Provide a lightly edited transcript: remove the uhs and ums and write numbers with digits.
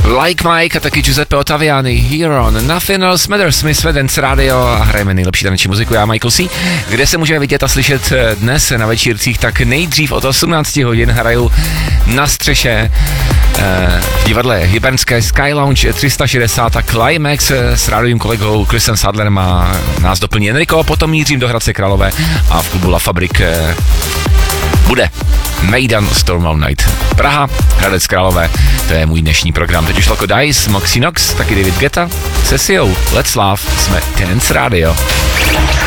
Like Mike a taky Giuseppe Ottaviani, Hero, Nothing Else Matters, my jsme Dance Radio a hrajeme nejlepší taneční muziku, já Michael C. Kde se můžeme vidět a slyšet dnes na večírcích, tak nejdřív od 18 hodin hraju na střeše v divadle Hybernské Sky Lounge 360 a Climax s rádovým kolegou Chrisem Sadlerem a nás doplní Enrico, potom mířím do Hradce Králové a v klubu La Fabrique bude Mejdan Storm All Night. Praha, Hradec Králové, to je můj dnešní program. Teď už Loco Dice, Moxie Nox, taky David Guetta, se Siou, Let's Love, jsme Dance Radio.